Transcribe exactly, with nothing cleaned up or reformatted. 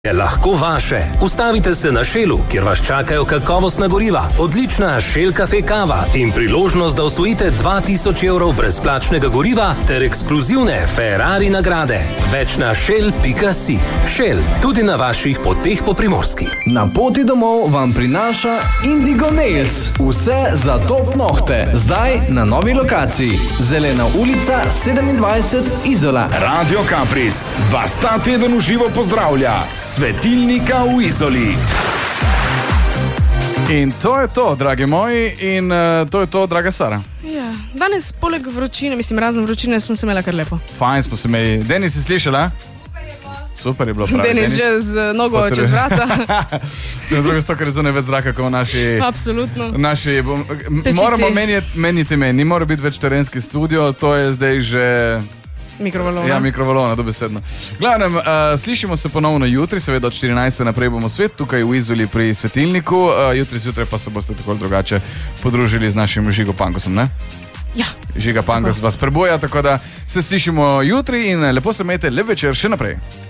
Je lahko vaše. Ustavite se na Shellu, kjer vas čakajo kakovostna goriva, odlična Shell Cafe kava in priložnost, da osvojite dva tisoč evrov brezplačnega goriva ter ekskluzivne Ferrari nagrade. Več na shell pika si. Shell, tudi na vaših poteh po Primorski. Na poti domov vam prinaša Indigo Nails. Vse za top nohte. Zdaj na novi lokaciji. Zelena ulica sedemindvajset, Izola. Radio Caprice vas ta teden v živo pozdravlja. Svetilnika v Izoli. In to je to, dragi moji, in uh, to je to, draga Sara. Ja, danes poleg vročine, mislim, razen vročine, smo se imeli kar lepo. Fajn smo se imeli. Denis, si slišala? Super je bilo pravi. Denis, Denis že z nogo Potre... čez vrata. Če na drugo sto, ker je zunaj več zraka, kot naši... Absolutno. Naši, bom, moramo meniti, meniti meni, ni mora biti več terenski studio, to je zdaj že... Mikrovalona. Ja, mikrovalona, dobesedno. Glavnem, uh, slišimo se ponovno jutri, seveda od štirinajste naprej bomo svet, tukaj v Izoli pri svetilniku, uh, jutri zjutraj pa se boste tako drugače podružili z našim Žigo Pankosom, ne? Ja. Žiga Pankos vas preboja, tako da se slišimo jutri in lepo se imejte, lep večer še naprej.